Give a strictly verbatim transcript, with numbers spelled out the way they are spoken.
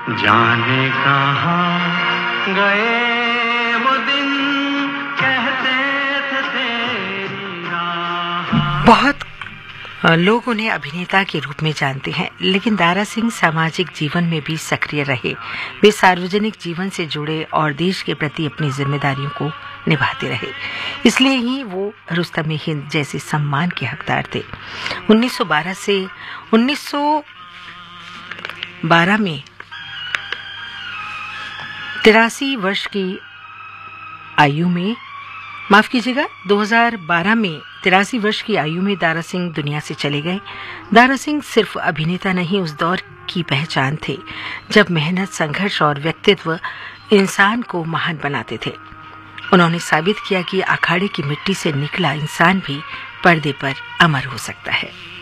जाने कहाँ गए वो दिन, कहते थे तेरी राह। बहुत लोग उन्हें अभिनेता के रूप में जानते हैं, लेकिन दारा सिंह सामाजिक जीवन में भी सक्रिय रहे। वे सार्वजनिक जीवन से जुड़े और देश के प्रति अपनी जिम्मेदारियों को निभाते रहे। इसलिए ही वो रुस्तम हिंद जैसे सम्मान के हकदार थे। उन्नीस सौ बारह से उन्नीस सौ बारह में तिरासी वर्ष की आयु में माफ कीजिएगा दो हज़ार बारह में तिरासी वर्ष की आयु में दारा सिंह दुनिया से चले गए। दारा सिंह सिर्फ अभिनेता नहीं, उस दौर की पहचान थे जब मेहनत, संघर्ष और व्यक्तित्व इंसान को महान बनाते थे। उन्होंने साबित किया कि अखाड़े की मिट्टी से निकला इंसान भी पर्दे पर अमर हो सकता है।